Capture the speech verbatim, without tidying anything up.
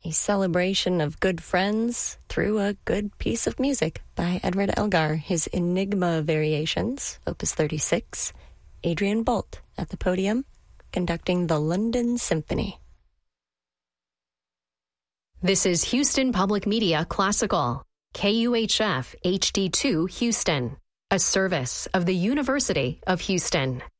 a celebration of good friends through a good piece of music by Edward Elgar, his Enigma Variations, Opus thirty-six, Adrian Bolt at the podium, conducting the London Symphony. This is Houston Public Media Classical, K U H F H D two Houston, a service of the University of Houston.